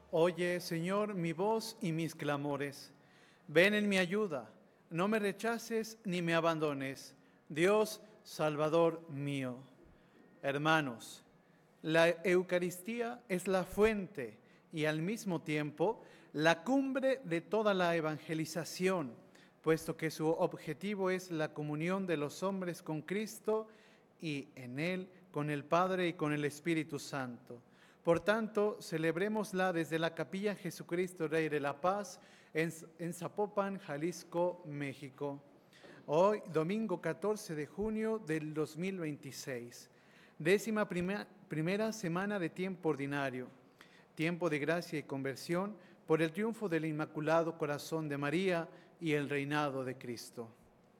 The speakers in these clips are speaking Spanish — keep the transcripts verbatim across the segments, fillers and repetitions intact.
Oye, Señor, mi voz y mis clamores. Ven en mi ayuda, no me rechaces ni me abandones. Dios, Salvador mío. Hermanos, la Eucaristía es la fuente y al mismo tiempo la cumbre de toda la evangelización, puesto que su objetivo es la comunión de los hombres con Cristo y en Él con el Padre y con el Espíritu Santo. Por tanto, celebrémosla desde la Capilla Jesucristo Rey de la Paz en, en Zapopan, Jalisco, México. Hoy, domingo catorce de junio del dos mil veintiséis, décima prima, primera semana de tiempo ordinario, tiempo de gracia y conversión por el triunfo del Inmaculado Corazón de María y el reinado de Cristo.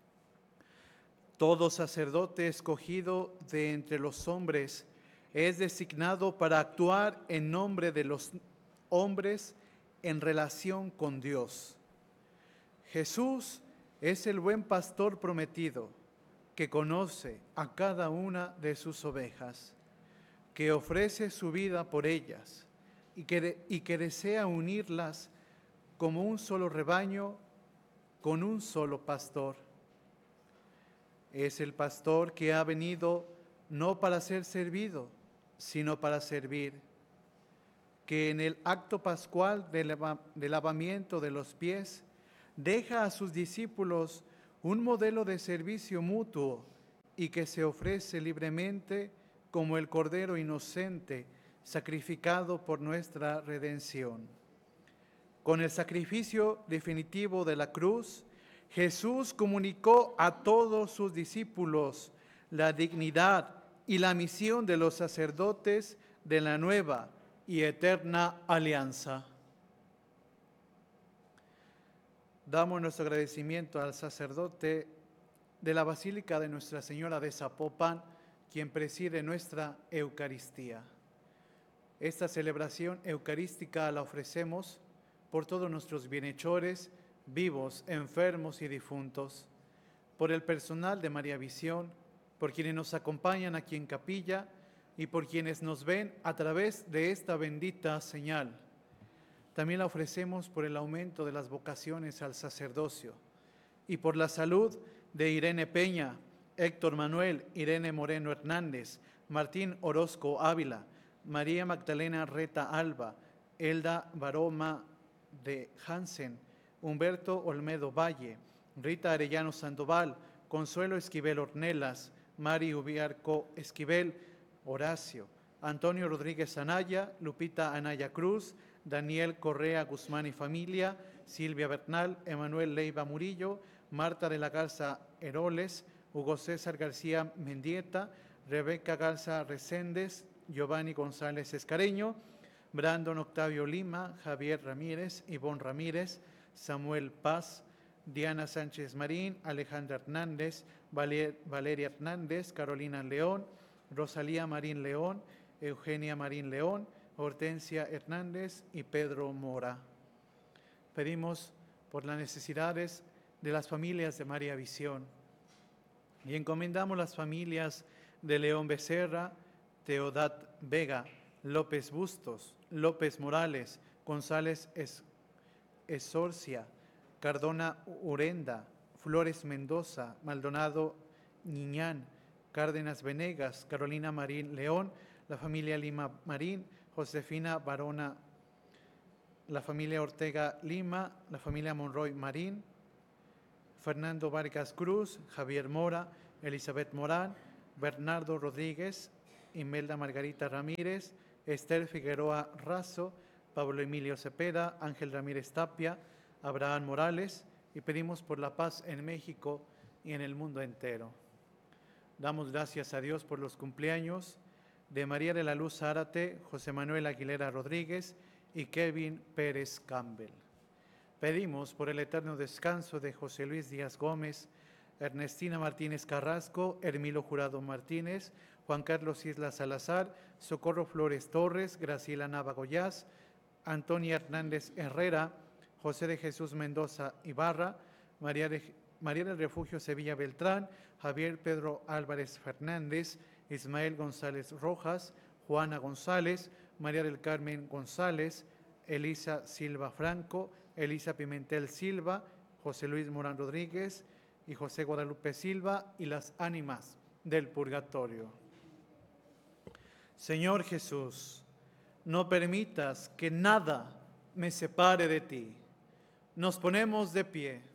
Todo sacerdote escogido de entre los hombres es designado para actuar en nombre de los hombres en relación con Dios. Jesús es el buen pastor prometido que conoce a cada una de sus ovejas, que ofrece su vida por ellas y que, de, y que desea unirlas como un solo rebaño con un solo pastor. Es el pastor que ha venido no para ser servido, sino para servir, que en el acto pascual del lavamiento de los pies deja a sus discípulos un modelo de servicio mutuo y que se ofrece libremente como el Cordero inocente sacrificado por nuestra redención. Con el sacrificio definitivo de la cruz, Jesús comunicó a todos sus discípulos la dignidad y la misión de los sacerdotes de la nueva y eterna alianza. Damos nuestro agradecimiento al sacerdote de la Basílica de Nuestra Señora de Zapopan, quien preside nuestra Eucaristía. Esta celebración eucarística la ofrecemos por todos nuestros bienhechores, vivos, enfermos y difuntos, por el personal de María Visión, por quienes nos acompañan aquí en capilla y por quienes nos ven a través de esta bendita señal. También la ofrecemos por el aumento de las vocaciones al sacerdocio y por la salud de Irene Peña, Héctor Manuel, Irene Moreno Hernández, Martín Orozco Ávila, María Magdalena Reta Alba, Elda Baroma de Hansen, Humberto Olmedo Valle, Rita Arellano Sandoval, Consuelo Esquivel Ornelas, Mari Ubiarco Esquivel, Horacio, Antonio Rodríguez Anaya, Lupita Anaya Cruz, Daniel Correa Guzmán y familia, Silvia Bernal, Emanuel Leiva Murillo, Marta de la Garza Heroles, Hugo César García Mendieta, Rebeca Garza Reséndez, Giovanni González Escareño, Brandon Octavio Lima, Javier Ramírez, Ivonne Ramírez, Samuel Paz, Diana Sánchez Marín, Alejandra Hernández, Valer, Valeria Hernández, Carolina León, Rosalía Marín León, Eugenia Marín León, Hortensia Hernández y Pedro Mora. Pedimos por las necesidades de las familias de María Visión y encomendamos las familias de León Becerra, Teodat Vega, López Bustos, López Morales, González es, Esorcia, Cardona Urenda, Flores Mendoza, Maldonado Niñán, Cárdenas Venegas, Carolina Marín León, la familia Lima Marín, Josefina Barona, la familia Ortega Lima, la familia Monroy Marín, Fernando Vargas Cruz, Javier Mora, Elizabeth Morán, Bernardo Rodríguez, Imelda Margarita Ramírez, Esther Figueroa Razo, Pablo Emilio Cepeda, Ángel Ramírez Tapia, Abraham Morales, y pedimos por la paz en México y en el mundo entero. Damos gracias a Dios por los cumpleaños de María de la Luz Zárate, José Manuel Aguilera Rodríguez y Kevin Pérez Campbell. Pedimos por el eterno descanso de José Luis Díaz Gómez, Ernestina Martínez Carrasco, Hermilo Jurado Martínez, Juan Carlos Isla Salazar, Socorro Flores Torres, Graciela Nava Goyás, Antonia Hernández Herrera, José de Jesús Mendoza Ibarra, María, de, María del Refugio Sevilla Beltrán, Javier Pedro Álvarez Fernández, Ismael González Rojas, Juana González, María del Carmen González, Elisa Silva Franco, Elisa Pimentel Silva, José Luis Morán Rodríguez y José Guadalupe Silva, y las ánimas del purgatorio. Señor Jesús, no permitas que nada me separe de ti. Nos ponemos de pie.